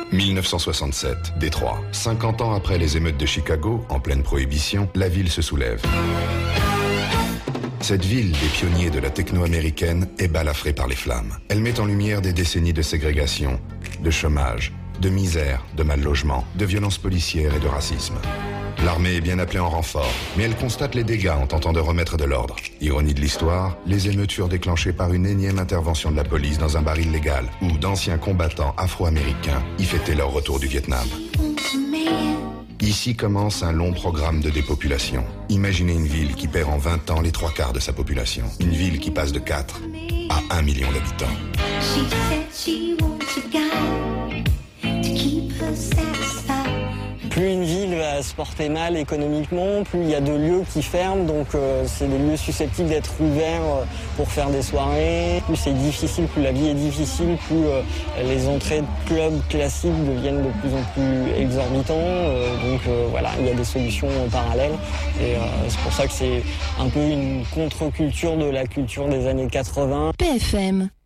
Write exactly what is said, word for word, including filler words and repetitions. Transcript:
mille neuf cent soixante-sept, Détroit. cinquante ans après les émeutes de Chicago, en pleine prohibition, la ville se soulève. Cette ville, des pionniers de la techno américaine, est balafrée par les flammes. Elle met en lumière des décennies de ségrégation, de chômage, de misère, de mal logement, de violences policières et de racisme. L'armée est bien appelée en renfort, mais elle constate les dégâts en tentant de remettre de l'ordre. Ironie de l'histoire, les émeutes furent déclenchées par une énième intervention de la police dans un bar illégal, où d'anciens combattants afro-américains y fêtaient leur retour du Vietnam. Ici commence un long programme de dépopulation. Imaginez une ville qui perd en vingt ans les trois quarts de sa population. Une ville qui passe de quatre à un million d'habitants. Plus une ville va se porter mal économiquement, plus il y a de lieux qui ferment, donc euh, c'est des lieux susceptibles d'être ouverts euh, pour faire des soirées. Plus c'est difficile, plus la vie est difficile, plus euh, les entrées de clubs classiques deviennent de plus en plus exorbitants. Euh, donc euh, voilà, il y a des solutions parallèles. Et euh, c'est pour ça que c'est un peu une contre-culture de la culture des années quatre-vingts. P F M.